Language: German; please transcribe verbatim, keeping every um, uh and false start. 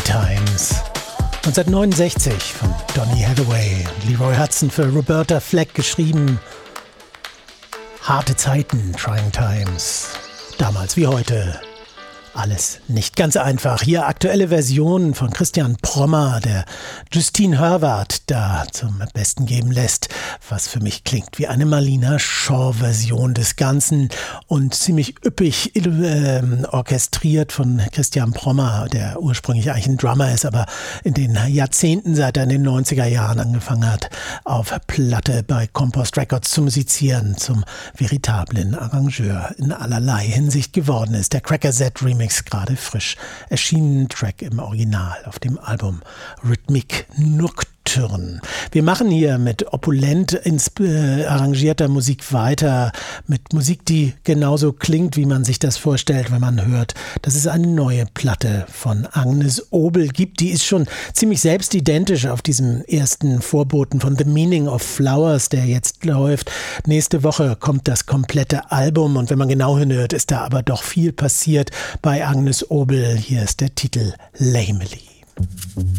Times. neunzehnhundertneunundsechzig von Donny Hathaway und Leroy Hudson für Roberta Flack geschrieben. Harte Zeiten, Trying Times. Damals wie heute. Alles nicht ganz einfach. Hier aktuelle Version von Christian Prommer, der Justine Hörwart da zum Besten geben lässt, was für mich klingt wie eine Marlina Shaw-Version des Ganzen und ziemlich üppig äh, orchestriert von Christian Prommer, der ursprünglich eigentlich ein Drummer ist, aber in den Jahrzehnten, seit er in den neunziger Jahren angefangen hat, auf Platte bei Compost Records zu musizieren, zum veritablen Arrangeur in allerlei Hinsicht geworden ist. Der Cracker Z Remix gerade frisch erschienen, Track im Original auf dem Album Rhythmic Nocturne. Wir machen hier mit opulent ins, äh, arrangierter Musik weiter, mit Musik, die genauso klingt, wie man sich das vorstellt, wenn man hört, dass es eine neue Platte von Agnes Obel gibt. Die ist schon ziemlich selbstidentisch auf diesem ersten Vorboten von The Meaning of Flowers, der jetzt läuft. Nächste Woche kommt das komplette Album und wenn man genau hinhört, ist da aber doch viel passiert bei Agnes Obel. Hier ist der Titel Lamely.